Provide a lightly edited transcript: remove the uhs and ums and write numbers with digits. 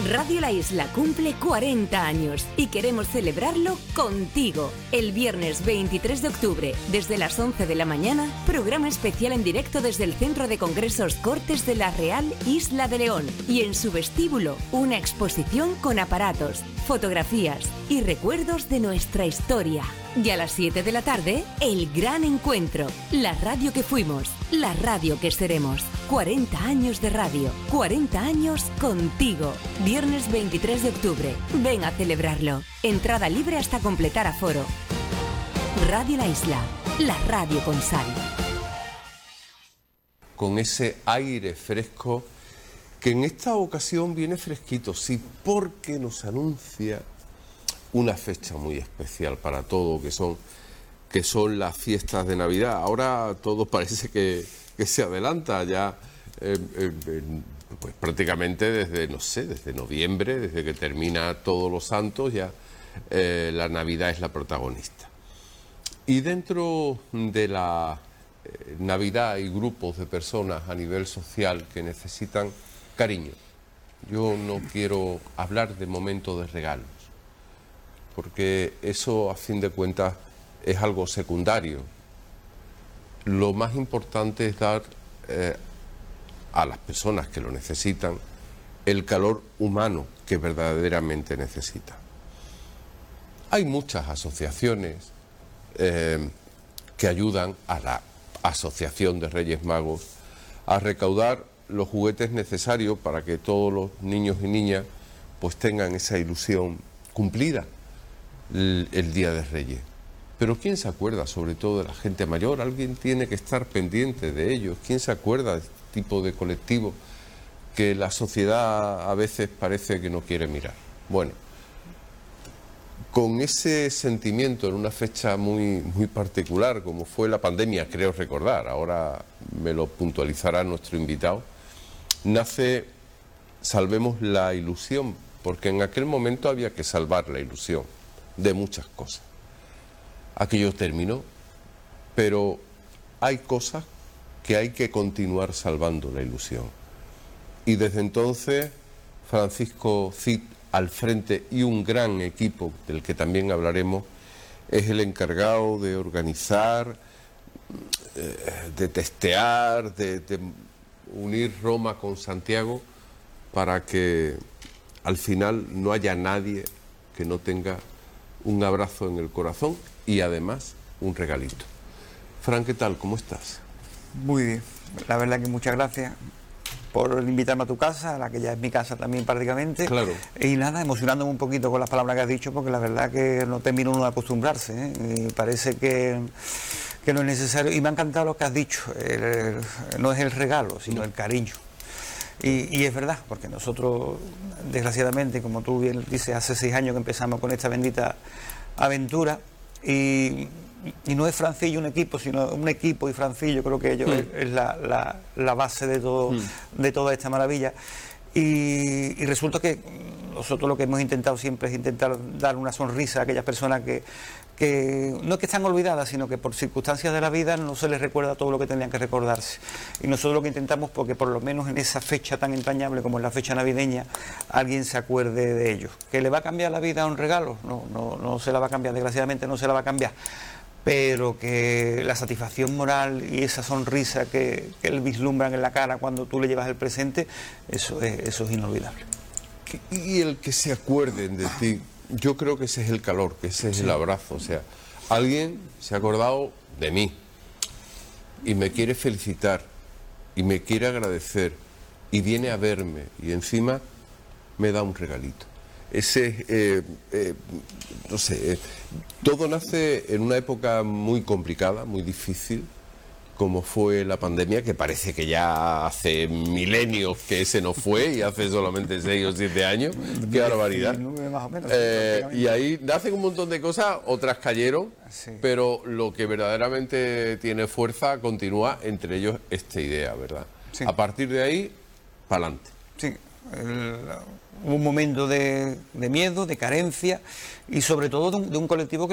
Radio La Isla cumple 40 años y queremos celebrarlo contigo. El viernes 23 de octubre, desde las 11 de la mañana, programa especial en directo desde el Centro de Congresos Cortes de la Real Isla de León. Y en su vestíbulo, una exposición con aparatos, fotografías y recuerdos de nuestra historia. Y a las 7 de la tarde, el gran encuentro. La radio que fuimos, la radio que seremos. 40 años de radio, 40 años contigo. Viernes 23 de octubre. Ven a celebrarlo. Entrada libre hasta completar aforo. Radio La Isla, la radio con sal. Con ese aire fresco que en esta ocasión viene fresquito, sí, porque nos anuncia una fecha muy especial para todo, que son las fiestas de Navidad. Ahora todo parece que se adelanta ya, pues prácticamente desde noviembre, desde que termina Todos los Santos, ya la Navidad es la protagonista. Y dentro de la Navidad hay grupos de personas a nivel social que necesitan cariño. Yo no quiero hablar de momentos de regalos, porque eso a fin de cuentas es algo secundario. Lo más importante es dar a las personas que lo necesitan el calor humano que verdaderamente necesitan. Hay muchas asociaciones que ayudan a la Asociación de Reyes Magos a recaudar los juguetes necesarios para que todos los niños y niñas pues tengan esa ilusión cumplida el Día de Reyes. Pero ¿quién se acuerda sobre todo de la gente mayor? Alguien tiene que estar pendiente de ellos. ¿Quién se acuerda de este tipo de colectivo que la sociedad a veces parece que no quiere mirar? Bueno, con ese sentimiento en una fecha muy particular, como fue la pandemia, creo recordar, ahora me lo puntualizará nuestro invitado, nace Salvemos la Ilusión, porque en aquel momento había que salvar la ilusión de muchas cosas. Aquello terminó, pero hay cosas que hay que continuar salvando la ilusión. Y desde entonces, Francisco Cid al frente y un gran equipo, del que también hablaremos, es el encargado de organizar, de testear, de unir Roma con Santiago, para que al final no haya nadie que no tenga un abrazo en el corazón y además un regalito. Fran, ¿qué tal? ¿Cómo estás? Muy bien, la verdad que muchas gracias por invitarme a tu casa, a la que ya es mi casa también prácticamente. Claro. Y nada, emocionándome un poquito con las palabras que has dicho, porque la verdad que no termina uno de acostumbrarse, ¿eh? Y parece que no es necesario. Y me ha encantado lo que has dicho, no es el regalo, sino el cariño. Y es verdad, porque nosotros, desgraciadamente, como tú bien dices, hace 6 años que empezamos con esta bendita aventura, y no es Francillo un equipo, sino un equipo y Francillo, creo que ellos es la base de todo, de toda esta maravilla. Y resulta que nosotros lo que hemos intentado siempre es intentar dar una sonrisa a aquellas personas que no es que están olvidadas, sino que por circunstancias de la vida no se les recuerda todo lo que tenían que recordarse. Y nosotros lo que intentamos, porque por lo menos en esa fecha tan entrañable como es la fecha navideña, alguien se acuerde de ellos. ¿Que le va a cambiar la vida a un regalo? No se la va a cambiar, desgraciadamente no se la va a cambiar. Pero que la satisfacción moral y esa sonrisa que él vislumbran en la cara cuando tú le llevas el presente, eso es inolvidable. Y el que se acuerden de ti, yo creo que ese es el calor, que ese es el abrazo. O sea, alguien se ha acordado de mí y me quiere felicitar y me quiere agradecer y viene a verme y encima me da un regalito. Ese, no sé, todo nace en una época muy complicada, muy difícil, como fue la pandemia, que parece que ya hace milenios que ese no fue, y hace solamente 6 o 7 años. ¡Qué barbaridad! Más o menos, y ahí nacen un montón de cosas, otras cayeron, sí. Pero lo que verdaderamente tiene fuerza continúa, entre ellos esta idea, ¿verdad? Sí. A partir de ahí, para adelante. Sí. Hubo un momento de miedo, de carencia y sobre todo de un colectivo que